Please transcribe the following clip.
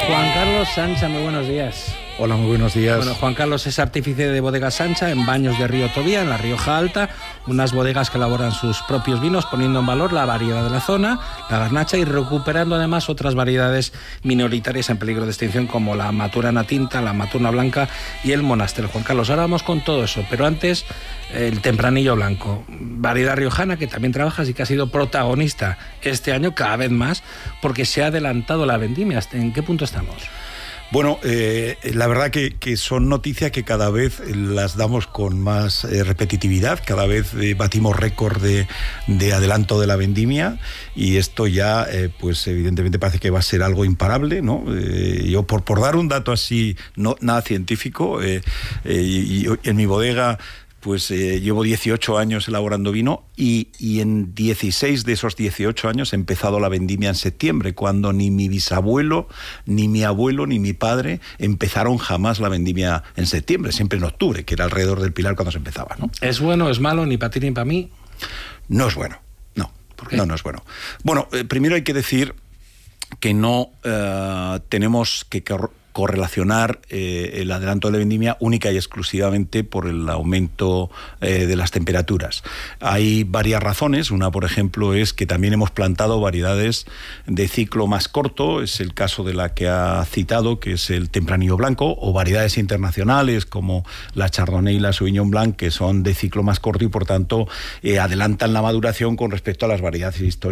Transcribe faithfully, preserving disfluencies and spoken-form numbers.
Juan Carlos Sancha, muy buenos días. Hola, muy buenos días. Bueno, Juan Carlos es artífice de Bodega Sancha en Baños de Río Tobía, en la Rioja Alta, unas bodegas que elaboran sus propios vinos poniendo en valor la variedad de la zona, la garnacha, y recuperando además otras variedades minoritarias en peligro de extinción como la maturana tinta, la maturana blanca y el monaster. Juan Carlos, ahora vamos con todo eso, pero antes el tempranillo blanco, variedad riojana que también trabajas y que ha sido protagonista este año cada vez más porque se ha adelantado la vendimia. ¿En qué punto estamos? Bueno, eh, la verdad que, que son noticias que cada vez las damos con más eh, repetitividad, cada vez eh, batimos récord de, de adelanto de la vendimia, y esto ya, eh, pues evidentemente parece que va a ser algo imparable, ¿no? Eh, yo por, por dar un dato así, no nada científico, eh, eh, y, y en mi bodega pues eh, llevo dieciocho años elaborando vino y, y en dieciséis de esos dieciocho años he empezado la vendimia en septiembre, cuando ni mi bisabuelo, ni mi abuelo, ni mi padre empezaron jamás la vendimia en septiembre, siempre en octubre, que era alrededor del Pilar cuando se empezaba, ¿no? ¿Es bueno, es malo, ni para ti ni para mí? No es bueno, no. ¿Por qué? No, no es bueno. Bueno, eh, primero hay que decir que no eh, tenemos que correlacionar eh, el adelanto de la vendimia única y exclusivamente por el aumento eh, de las temperaturas. Hay varias razones. Una, por ejemplo, es que también hemos plantado variedades de ciclo más corto, es el caso de la que ha citado, que es el tempranillo blanco, o variedades internacionales como la Chardonnay y la Sauvignon Blanc, que son de ciclo más corto y por tanto eh, adelantan la maduración con respecto a las variedades históricas